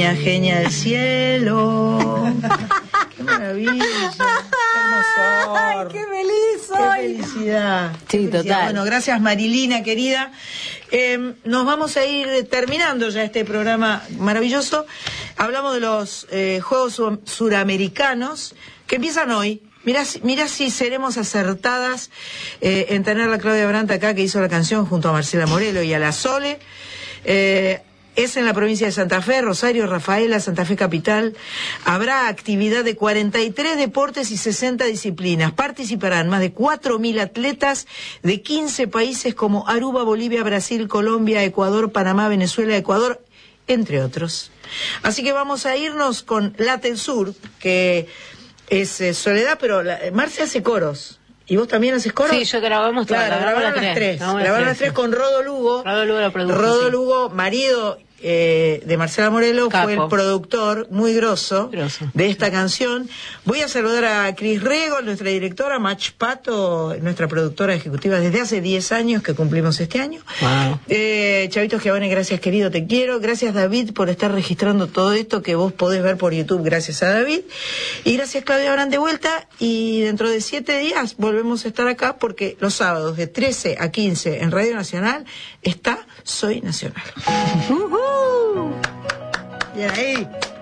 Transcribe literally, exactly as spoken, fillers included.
Genia, genia del cielo. Qué maravilla. Qué hermosor. Ay, qué feliz soy. Qué felicidad. Sí, Qué felicidad. total. Bueno, gracias Marilina, querida. Eh, nos vamos a ir terminando ya este programa maravilloso. Hablamos de los eh, Juegos Sur- Suramericanos que empiezan hoy. Mirá, mirá si seremos acertadas eh, en tener a Claudia Brandt acá, que hizo la canción junto a Marcela Morelo y a la Sole. Eh, es en la provincia de Santa Fe, Rosario, Rafaela, Santa Fe Capital. Habrá actividad de cuarenta y tres deportes y sesenta disciplinas. Participarán más de cuatro mil atletas de quince países como Aruba, Bolivia, Brasil, Colombia, Ecuador, Panamá, Venezuela, Ecuador, entre otros. Así que vamos a irnos con Latensur, que es eh, Soledad, pero la, Marce hace coros. ¿Y vos también haces coros? Sí, yo grabamos todas. Claro, grabaron las tres. Grabaron las tres con Rodo Lugo. Rodo Lugo la produjo. Rodo sí. Lugo, marido eh, de Marcela Morelo, Capo. fue el productor muy grosso, Grosso. de esta canción. Voy a saludar a Cris Rego, nuestra directora, Mach Pato, nuestra productora ejecutiva desde hace diez años, que cumplimos este año. Wow. Eh, Chavito Giovanni, gracias querido, te quiero. Gracias David por estar registrando todo esto que vos podés ver por YouTube, gracias a David. Y gracias Claudia Brandt de vuelta. Y dentro de siete días volvemos a estar acá porque los sábados de trece a quince en Radio Nacional está Soy Nacional. Uh-huh. Y ahí.